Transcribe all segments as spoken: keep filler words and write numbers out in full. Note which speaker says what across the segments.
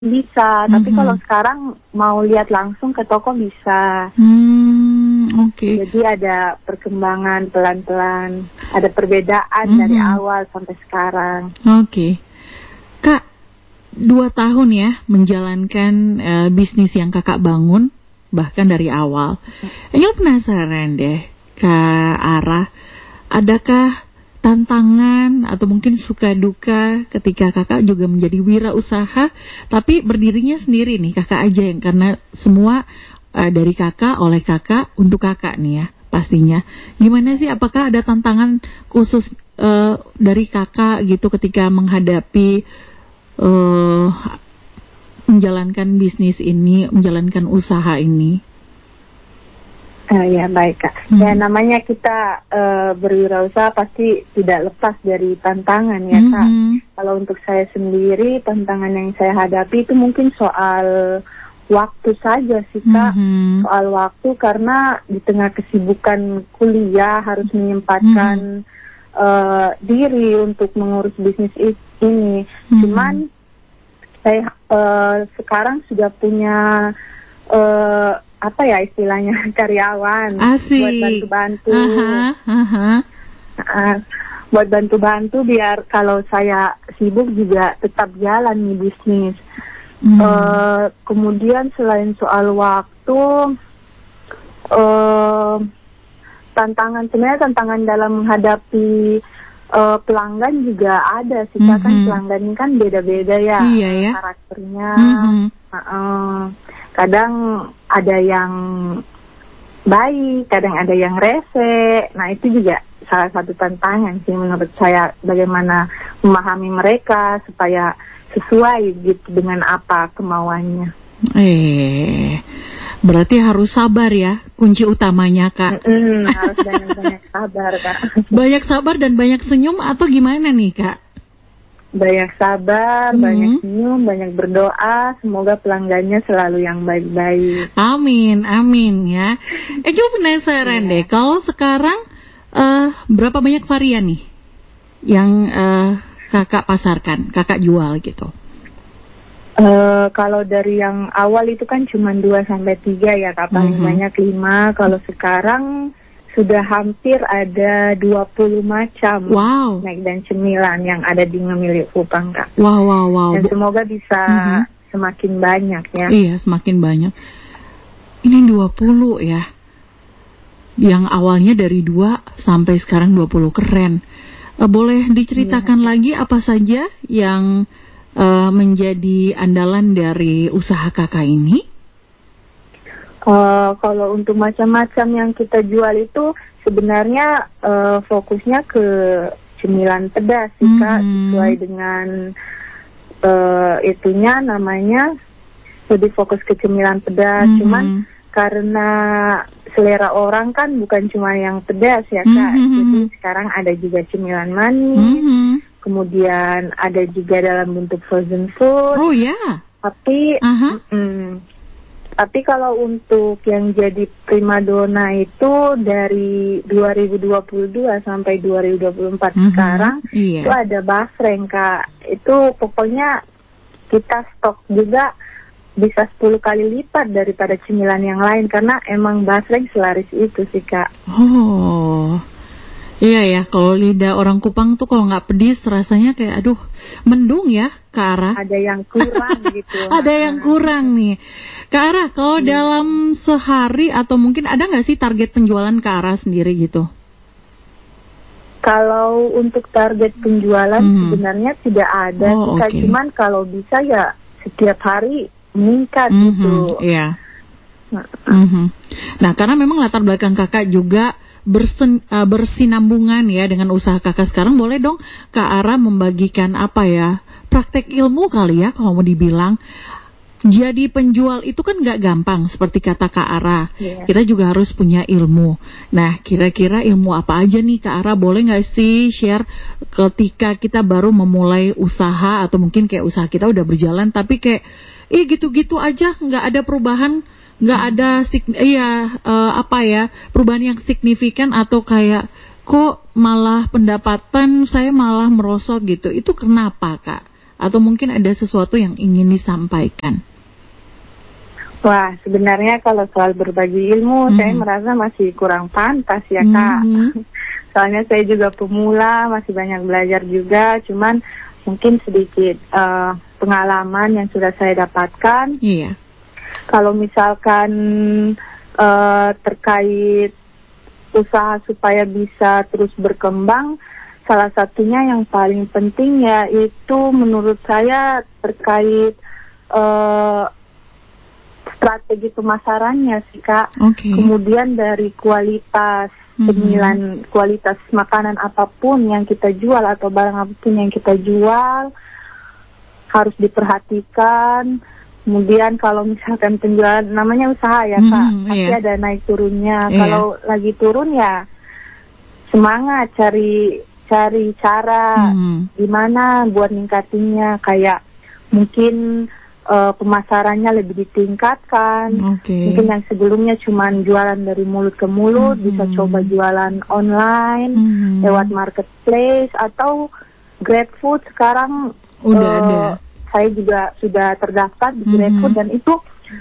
Speaker 1: bisa, tapi
Speaker 2: Mhm.
Speaker 1: kalau sekarang mau lihat langsung ke toko bisa.
Speaker 2: Hmm, oke.
Speaker 1: Jadi ada perkembangan pelan-pelan, ada perbedaan
Speaker 2: Mhm.
Speaker 1: dari awal sampai sekarang.
Speaker 2: Oke. Kak, dua tahun ya menjalankan eh, bisnis yang kakak bangun, bahkan dari awal. Engel penasaran deh, Kak Ara, adakah tantangan atau mungkin suka duka ketika kakak juga menjadi wirausaha, tapi berdirinya sendiri nih, kakak aja yang, karena semua eh, dari kakak, oleh kakak, untuk kakak nih ya, pastinya. Gimana sih, apakah ada tantangan khusus eh, dari kakak gitu ketika menghadapi eh, menjalankan bisnis ini, menjalankan usaha ini?
Speaker 1: Uh, ya baik Kak.
Speaker 2: Hmm.
Speaker 1: Ya namanya kita uh, berwirausaha pasti tidak lepas dari tantangan ya Kak.
Speaker 2: Hmm.
Speaker 1: Kalau untuk saya sendiri, tantangan yang saya hadapi itu mungkin soal waktu saja sih Kak.
Speaker 2: Hmm.
Speaker 1: Soal waktu, karena di tengah kesibukan kuliah harus menyempatkan hmm. uh, diri untuk mengurus bisnis ini.
Speaker 2: Hmm.
Speaker 1: Cuman saya uh, sekarang sudah punya uh, apa ya istilahnya, karyawan.
Speaker 2: Asik.
Speaker 1: Buat bantu-bantu.
Speaker 2: Aha, aha.
Speaker 1: Uh, buat bantu-bantu biar kalau saya sibuk juga tetap jalan nih bisnis.
Speaker 2: Hmm.
Speaker 1: Uh, kemudian selain soal waktu, uh, tantangan sebenarnya tantangan dalam menghadapi uh, pelanggan juga ada sih. Mm-hmm. Kan pelanggan ini kan beda-beda ya,
Speaker 2: iya, ya?
Speaker 1: karakternya.
Speaker 2: Mm-hmm.
Speaker 1: Uh, uh, kadang ada yang baik, kadang ada yang rese. Nah itu juga salah satu tantangan sih menurut saya, bagaimana memahami mereka supaya sesuai gitu dengan apa kemauannya.
Speaker 2: Eh, berarti harus sabar ya, kunci utamanya Kak.
Speaker 1: Mm-mm, harus banyak-banyak sabar Kak.
Speaker 2: Banyak sabar dan banyak senyum atau gimana nih Kak?
Speaker 1: Banyak sabar, hmm. banyak senyum, banyak berdoa. Semoga pelanggannya selalu yang baik-baik.
Speaker 2: Amin, amin ya. Eh, gue penasaran yeah. deh, kalau sekarang uh, berapa banyak varian nih yang uh, kakak pasarkan, kakak jual gitu?
Speaker 1: Uh, kalau dari yang awal itu kan cuma dua sampai tiga ya Kak, paling mm-hmm. banyak lima. Kalau sekarang sudah hampir ada dua puluh macam
Speaker 2: wow.
Speaker 1: snack dan cemilan yang ada di Ngemilik Kupang Kak.
Speaker 2: Wow, wow, wow.
Speaker 1: Dan semoga bisa mm-hmm. semakin banyak ya.
Speaker 2: Iya, semakin banyak. Ini dua puluh ya. Yang awalnya dari dua sampai sekarang dua puluh, keren. Uh, boleh diceritakan iya. lagi apa saja yang uh, menjadi andalan dari usaha kakak ini?
Speaker 1: Uh, kalau untuk macam-macam yang kita jual itu sebenarnya uh, fokusnya ke cemilan pedas sih Kak, mm-hmm. sesuai dengan uh, itunya namanya lebih fokus ke cemilan pedas. Mm-hmm. Cuman karena selera orang kan bukan cuma yang pedas ya Kak, mm-hmm. jadi sekarang ada juga cemilan manis, mm-hmm. kemudian ada juga dalam bentuk frozen food.
Speaker 2: Oh ya. Yeah.
Speaker 1: Tapi uh-huh. mm, Tapi kalau untuk yang jadi primadona itu dari dua ribu dua puluh dua sampai dua ribu dua puluh empat mm-hmm. sekarang yeah. itu ada basreng Kak. Itu pokoknya kita stok juga bisa sepuluh kali lipat daripada cemilan yang lain, karena emang basreng selaris itu sih Kak.
Speaker 2: Oh. Iya ya, kalau lidah orang Kupang tuh kalau nggak pedis rasanya kayak aduh mendung ya Kak Ara.
Speaker 1: Ada yang kurang gitu.
Speaker 2: Ada yang kurang nih Kak Ara. Kalau hmm. dalam sehari atau mungkin ada nggak sih target penjualan Kak Ara sendiri gitu?
Speaker 1: Kalau untuk target penjualan hmm. sebenarnya tidak ada.
Speaker 2: Oh,
Speaker 1: Kita
Speaker 2: okay.
Speaker 1: cuman kalau bisa ya setiap hari meningkat
Speaker 2: mm-hmm.
Speaker 1: gitu.
Speaker 2: Iya. Nah, mm-hmm. nah karena memang latar belakang kakak juga Bersen, uh, bersinambungan ya dengan usaha kakak sekarang, boleh dong Kak Ara membagikan apa ya, praktek ilmu kali ya kalau mau dibilang. Jadi penjual itu kan gak gampang seperti kata Kak Ara, yeah. kita juga harus punya ilmu. Nah kira-kira ilmu apa aja nih Kak Ara, boleh gak sih share ketika kita baru memulai usaha, atau mungkin kayak usaha kita udah berjalan tapi kayak ih gitu-gitu aja, gak ada perubahan, nggak ada iya uh, apa ya perubahan yang signifikan, atau kayak kok malah pendapatan saya malah merosot gitu, itu kenapa Kak? atau mungkin ada sesuatu yang ingin disampaikan?
Speaker 1: Wah, sebenarnya kalau soal berbagi ilmu, mm-hmm. saya merasa masih kurang pantas ya Kak. Mm-hmm. Soalnya saya juga pemula, masih banyak belajar juga, cuman mungkin sedikit uh, pengalaman yang sudah saya dapatkan.
Speaker 2: Iya.
Speaker 1: Kalau misalkan uh, terkait usaha supaya bisa terus berkembang, salah satunya yang paling penting yaitu menurut saya terkait uh, strategi pemasarannya sih Kak.
Speaker 2: Okay.
Speaker 1: Kemudian dari kualitas cemilan, mm-hmm. kualitas makanan apapun yang kita jual atau barang apapun yang kita jual harus diperhatikan. Kemudian kalau misalkan penjualan, namanya usaha ya Kak, mm, pasti yeah. ada naik turunnya. Yeah. Kalau lagi turun ya semangat cari cari cara mm. gimana buat ningkatinnya. Kayak mungkin uh, pemasarannya lebih ditingkatkan. Okay. Mungkin yang sebelumnya cuma jualan dari mulut ke mulut, mm. bisa coba jualan online mm. lewat marketplace atau GrabFood sekarang
Speaker 2: udah
Speaker 1: uh,
Speaker 2: ada.
Speaker 1: Saya juga sudah terdaftar di GrabFood, mm-hmm. dan itu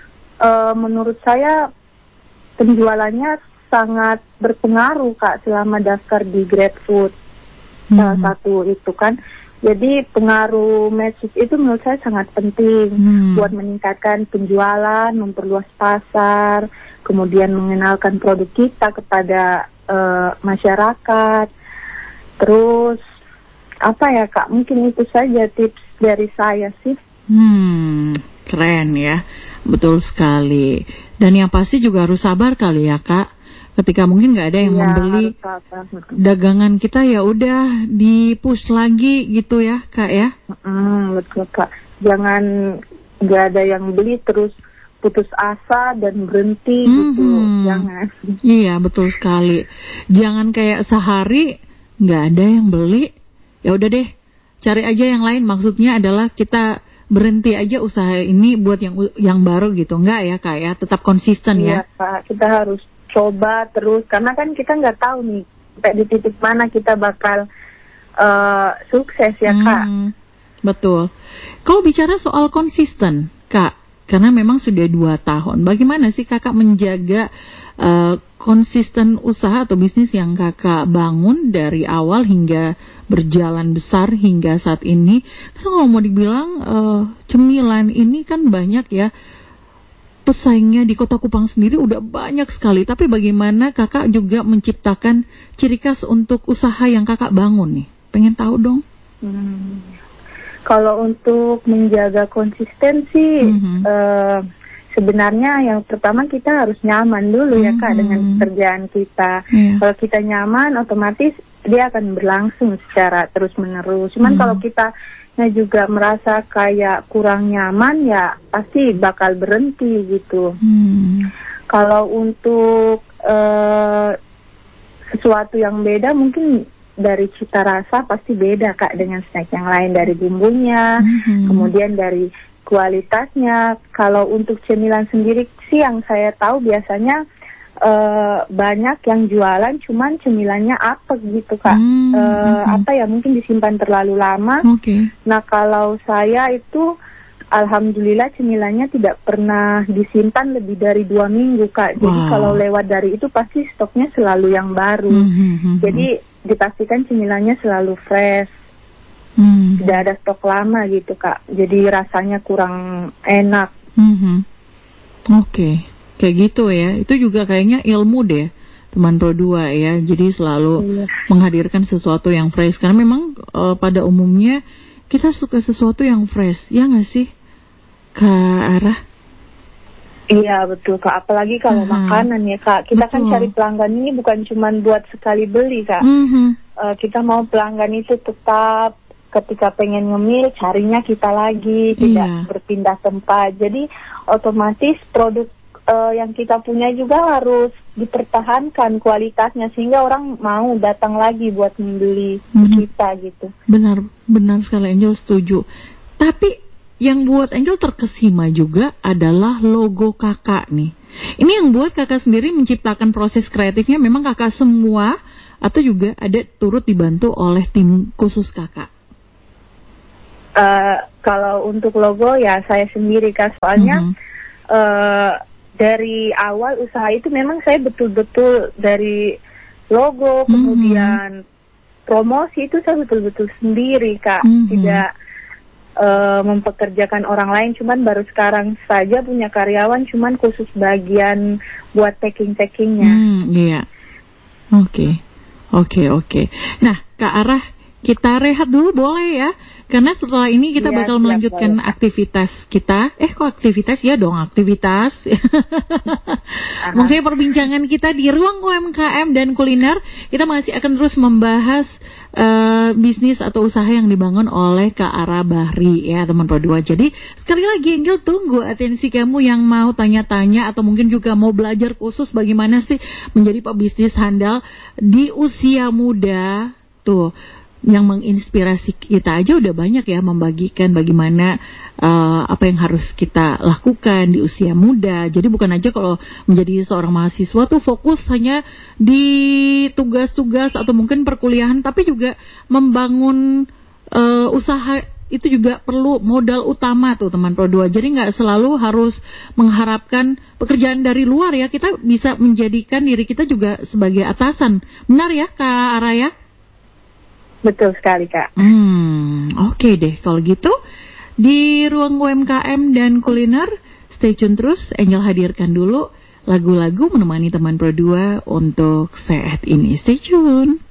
Speaker 1: uh, menurut saya penjualannya sangat berpengaruh Kak selama daftar di GrabFood. Mm-hmm. Salah satu itu kan. Jadi pengaruh medsos itu menurut saya sangat penting mm-hmm. buat meningkatkan penjualan, memperluas pasar, kemudian mengenalkan produk kita kepada uh, masyarakat. Terus apa ya Kak, mungkin itu saja tips dari saya sih.
Speaker 2: Hmm, keren ya, betul sekali. Dan yang pasti juga harus sabar kali ya Kak. Ketika mungkin nggak ada yang ya, membeli dagangan kita, ya udah di push lagi gitu ya Kak ya.
Speaker 1: Hmm, betul Kak. Jangan nggak ada yang beli terus putus asa dan berhenti mm-hmm. gitu. Jangan.
Speaker 2: Iya betul sekali. Jangan kayak sehari nggak ada yang beli, ya udah deh cari aja yang lain. Maksudnya adalah kita berhenti aja usaha ini buat yang yang baru gitu, enggak ya Kak ya, tetap konsisten ya.
Speaker 1: Iya Kak, kita harus coba terus karena kan kita nggak tahu nih sampai di titik mana kita bakal uh, sukses ya Kak.
Speaker 2: Hmm, betul. Kalau bicara soal konsisten Kak, karena memang sudah dua tahun, bagaimana sih Kakak menjaga uh, konsisten usaha atau bisnis yang Kakak bangun dari awal hingga berjalan besar hingga saat ini? Karena kalau mau dibilang uh, cemilan ini kan banyak ya, pesaingnya di Kota Kupang sendiri udah banyak sekali. Tapi bagaimana Kakak juga menciptakan ciri khas untuk usaha yang Kakak bangun nih? Pengen tahu dong.
Speaker 1: Hmm. Kalau untuk menjaga konsistensi, mm-hmm. uh, sebenarnya yang pertama kita harus nyaman dulu mm-hmm. ya Kak dengan pekerjaan kita. Yeah. Kalau kita nyaman, otomatis dia akan berlangsung secara terus-menerus. Cuman mm-hmm. kalau kita juga merasa kayak kurang nyaman, ya pasti bakal berhenti gitu. Mm. Kalau untuk uh, sesuatu yang beda, mungkin dari cita rasa pasti beda Kak dengan snack yang lain, dari bumbunya, mm-hmm. kemudian dari kualitasnya. Kalau untuk cemilan sendiri sih yang saya tahu biasanya uh, banyak yang jualan cuman cemilannya apek gitu Kak. Mm-hmm. Uh, apa ya, mungkin disimpan terlalu lama.
Speaker 2: Okay.
Speaker 1: Nah kalau saya itu alhamdulillah cemilannya tidak pernah disimpan lebih dari dua minggu Kak. Jadi wow. kalau lewat dari itu pasti stoknya selalu yang baru. Mm-hmm. Jadi dipastikan cemilannya selalu fresh, mm. tidak ada stok lama gitu Kak. Jadi rasanya kurang enak.
Speaker 2: Mm-hmm. Oke, okay. Kayak gitu ya. Itu juga kayaknya ilmu deh teman Pro dua ya. Jadi selalu iya. menghadirkan sesuatu yang fresh. Karena memang uh, pada umumnya kita suka sesuatu yang fresh, ya nggak sih Kak Ara?
Speaker 1: Iya betul Kak, apalagi kalau uh-huh. makanan ya Kak. Kita betul. Kan cari pelanggan ini bukan cuma buat sekali beli Kak. Uh-huh. uh, Kita mau pelanggan itu tetap ketika pengen ngemil carinya kita lagi, tidak yeah. berpindah tempat. Jadi otomatis produk uh, yang kita punya juga harus dipertahankan kualitasnya sehingga orang mau datang lagi buat membeli uh-huh. kita gitu.
Speaker 2: Benar, benar sekali Angel, setuju. Tapi yang buat Angel terkesima juga adalah logo kakak nih. Ini yang buat kakak sendiri menciptakan proses kreatifnya memang kakak semua atau juga ada turut dibantu oleh tim khusus kakak?
Speaker 1: uh, kalau untuk logo ya saya sendiri Kak, soalnya mm-hmm. uh, dari awal usaha itu memang saya betul-betul dari logo, mm-hmm. kemudian promosi itu saya betul-betul sendiri Kak, mm-hmm. tidak uh, mempekerjakan orang lain, cuman baru sekarang saja punya karyawan, cuman khusus bagian buat packing-packingnya.
Speaker 2: Mm, iya, oke. Okay. Oke, oke. Nah, Kak Arah, kita rehat dulu boleh ya? Karena setelah ini kita ya, bakal melanjutkan boleh. aktivitas kita. Eh, kok aktivitas? Ya dong, aktivitas. Maksudnya perbincangan kita di ruang U M K M dan kuliner. Kita masih akan terus membahas uh, bisnis atau usaha yang dibangun oleh Kak Ara Bahri ya, teman Pro dua. Jadi, sekali lagi Angel tunggu atensi kamu yang mau tanya-tanya atau mungkin juga mau belajar khusus bagaimana sih menjadi pebisnis handal di usia muda. Tuh, yang menginspirasi kita aja udah banyak ya, membagikan bagaimana uh, apa yang harus kita lakukan di usia muda. Jadi bukan aja kalau menjadi seorang mahasiswa tuh fokus hanya di tugas-tugas atau mungkin perkuliahan, tapi juga membangun uh, usaha itu juga perlu modal utama tuh teman Pro dua. Jadi nggak selalu harus mengharapkan pekerjaan dari luar ya, kita bisa menjadikan diri kita juga sebagai atasan. Benar ya Kak Araya?
Speaker 1: Betul sekali Kak.
Speaker 2: Hmm, oke okay deh kalau gitu. Di ruang U M K M dan kuliner, stay tune terus. Angel hadirkan dulu lagu-lagu menemani teman Pro dua untuk saat ini. Stay tune.